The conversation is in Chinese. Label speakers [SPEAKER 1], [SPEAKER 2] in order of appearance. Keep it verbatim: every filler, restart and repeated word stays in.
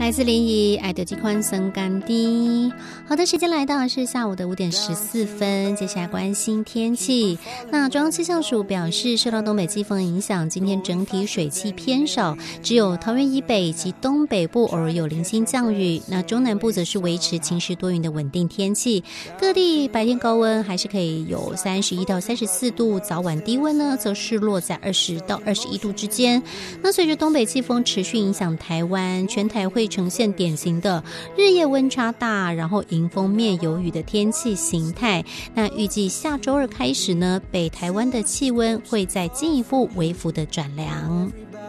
[SPEAKER 1] 来自林怡爱的机宽森干低。好的，时间来到是下午的五点十四分，接下来关心天气。那中央气象署表示，受到东北季风影响，今天整体水汽偏少，只有桃园以北及东北部偶尔有零星降雨。那中南部则是维持晴时多云的稳定天气，各地白天高温还是可以有三十一到三十四度，早晚低温呢则是落在二十到二十一度之间。那随着东北季风持续影响台湾，全台会呈现典型的日夜温差大，然后迎风面有雨的天气形态。那预计下周二开始呢，北台湾的气温会再进一步微幅的转凉。